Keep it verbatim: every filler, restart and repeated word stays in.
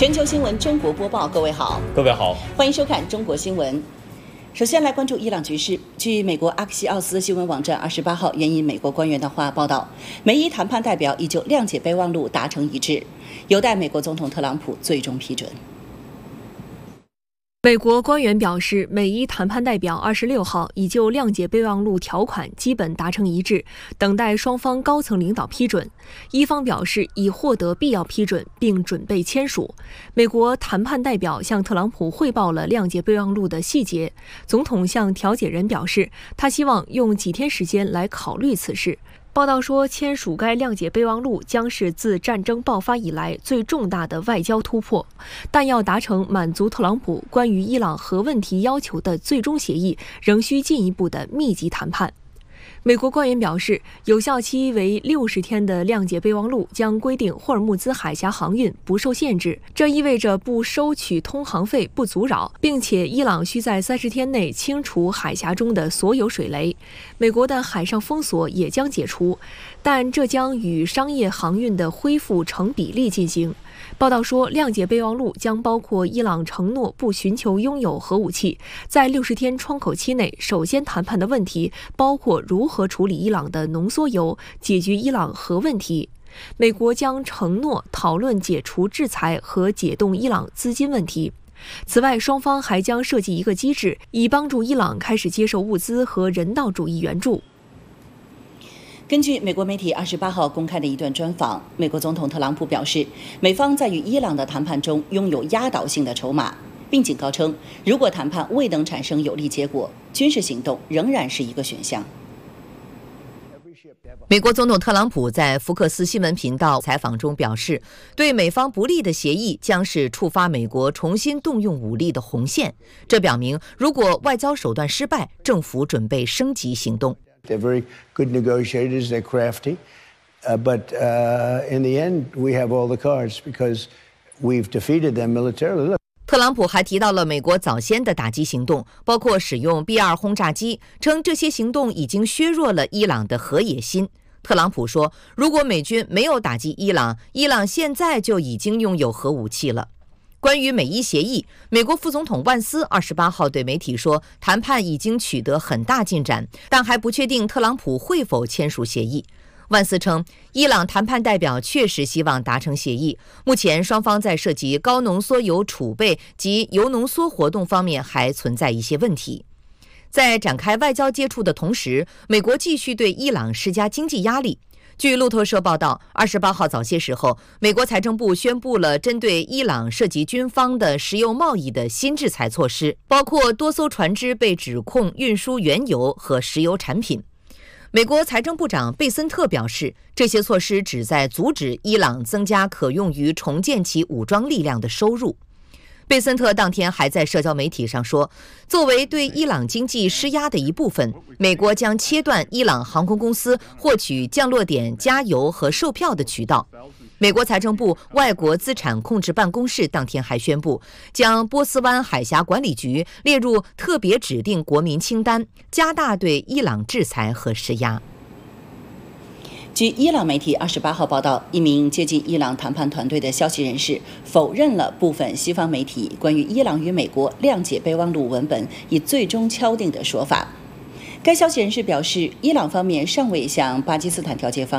全球新闻中国播报，各位好， 各位好， 欢迎收看中国新闻。首先来关注伊朗局势。据美国阿克西奥斯新闻网站二十八号援引美国官员的话报道，美伊谈判代表已就谅解备忘录达成一致，有待美国总统特朗普最终批准。 美国官员表示，美伊谈判代表二十六号已就谅解备忘录条款基本达成一致，等待双方高层领导批准。伊方表示已获得必要批准，并准备签署。美国谈判代表向特朗普汇报了谅解备忘录的细节。总统向调解人表示，他希望用几天时间来考虑此事。报道说，签署该谅解备忘录将是自战争爆发以来最重大的外交突破，但要达成满足特朗普关于伊朗核问题要求的最终协议，仍需进一步的密集谈判。美国官员表示，有效期为六十天的谅解备忘录将规定霍尔木兹海峡航运不受限制，这意味着不收取通航费、不阻扰，并且伊朗需在三十天内清除海峡中的所有水雷。美国的海上封锁也将解除，但这将与商业航运的恢复成比例进行。报道说，谅解备忘录将包括伊朗承诺不寻求拥有核武器。在六十天窗口期内，首先谈判的问题包括如何处理伊朗的浓缩铀，解决伊朗核问题。美国将承诺讨论解除制裁和解冻伊朗资金问题。此外，双方还将设计一个机制，以帮助伊朗开始接受物资和人道主义援助。 根据美国媒体二十八号公开的一段专访，美国总统特朗普表示，美方在与伊朗的谈判中拥有压倒性的筹码，并警告称，如果谈判未能产生有利结果，军事行动仍然是一个选项。 美国总统特朗普在福克斯新闻频道采访中表示，对美方不利的协议将是触发美国重新动用武力的红线。这表明，如果外交手段失败，政府准备升级行动。 They're very good negotiators, they're crafty, uh, but uh, in the end, we have all the cards because we've defeated them militarily. Look. 特朗普还提到了美国早先的打击行动，包括使用 B 二 轰炸机，称这些行动已经削弱了伊朗的核野心。特朗普说，如果美军没有打击伊朗，伊朗现在就已经拥有核武器了。关于美伊协议，美国副总统万斯二十八号对媒体说，谈判已经取得很大进展，但还不确定特朗普会否签署协议。万斯称，伊朗谈判代表确实希望达成协议，目前双方在涉及高浓缩铀储备及铀浓缩活动方面还存在一些问题。在展开外交接触的同时，美国继续对伊朗施加经济压力。据路透社报道，二十八号早些时候，美国财政部宣布了针对伊朗涉及军方的石油贸易的新制裁措施，包括多艘船只被指控运输原油和石油产品。美国财政部长贝森特表示，这些措施旨在阻止伊朗增加可用于重建其武装力量的收入。贝森特当天还在社交媒体上说，作为对伊朗经济施压的一部分，美国将切断伊朗航空公司获取降落点加油和售票的渠道。美国财政部外国资产控制办公室当天还宣布，将波斯湾海峡管理局列入特别指定国民清单，加大对伊朗制裁和施压。 据伊朗媒体二十八号报道，一名接近伊朗谈判团队的消息人士否认了部分西方媒体关于伊朗与美国谅解备忘录文本已最终敲定的说法。该消息人士表示，伊朗方面尚未向巴基斯坦调解方